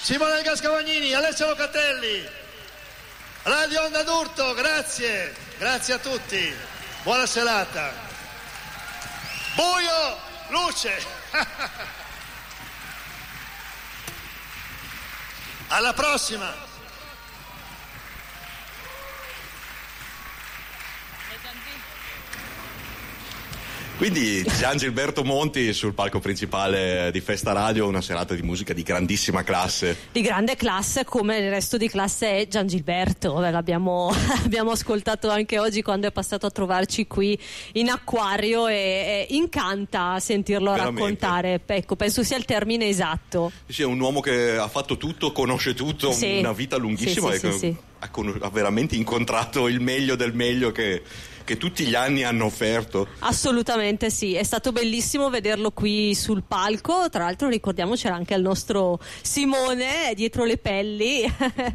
Simone Gascavagnini, Alessio Locatelli, Radio Onda d'Urto, grazie a tutti, buona serata. Buio, luce. Alla prossima. Quindi Gian Gilberto Monti sul palco principale di Festa Radio, una serata di musica di grandissima classe. Di grande classe, come il resto di classe è Gian Gilberto. L'abbiamo ascoltato anche oggi quando è passato a trovarci qui in Acquario e incanta sentirlo veramente raccontare. Ecco, penso sia il termine esatto. Sì, è un uomo che ha fatto tutto, conosce tutto, sì, una vita lunghissima sì. Ha veramente incontrato il meglio del meglio che tutti gli anni hanno offerto. Assolutamente sì, è stato bellissimo vederlo qui sul palco. Tra l'altro ricordiamo c'era anche il nostro Simone dietro le pelli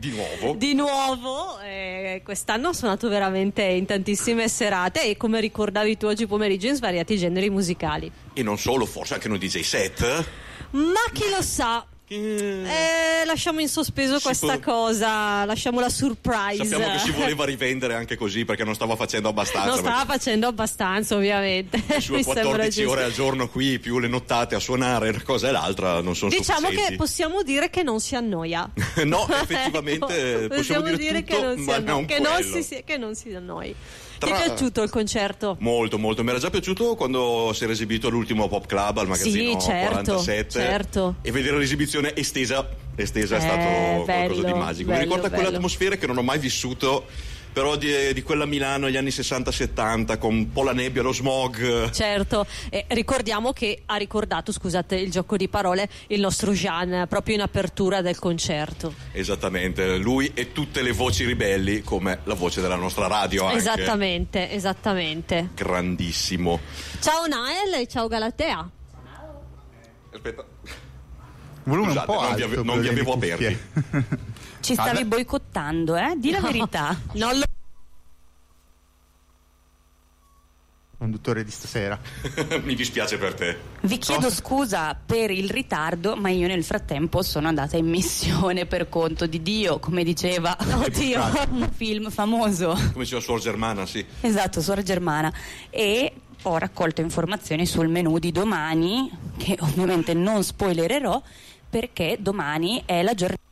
di nuovo. Quest'anno ha suonato veramente in tantissime serate e, come ricordavi tu oggi pomeriggio, in svariati generi musicali. E non solo, forse anche un DJ set? Ma chi lo sa? Lasciamo in sospeso questa cosa, lasciamo la surprise. Sappiamo che si voleva rivendere anche così perché non stava facendo abbastanza. Ovviamente. Le sue 14 ore al giorno qui più le nottate a suonare una cosa e l'altra non sono sufficienti. Diciamo che possiamo dire che non si annoia. No, effettivamente possiamo dire tutto, che non si annoi. Ti è piaciuto il concerto? Molto, molto. Mi era già piaciuto quando si era esibito all'ultimo Pop Club al magazzino 47. Certo. E vedere l'esibizione estesa è stato qualcosa di magico. Mi ricorda quelle atmosfere che non ho mai vissuto, però di quella Milano negli anni 60-70 con un po' la nebbia, lo smog. Certo, ricordiamo che ha ricordato, scusate il gioco di parole, il nostro Gian proprio in apertura del concerto. Esattamente, lui e tutte le voci ribelli, come la voce della nostra radio anche. Esattamente. Grandissimo. Ciao Nael e ciao Galatea. Aspetta. Volume Scusate, un po' alto, non vi avevo aperti. Ci stavi boicottando, Di la verità. Non lo... Conduttore di stasera. Mi dispiace per te. Vi chiedo scusa per il ritardo, ma io nel frattempo sono andata in missione per conto di Dio, come diceva un film famoso. Come diceva Suor Germana, sì. Esatto, Suor Germana. E ho raccolto informazioni sul menù di domani, che ovviamente non spoilererò, perché domani è la giornata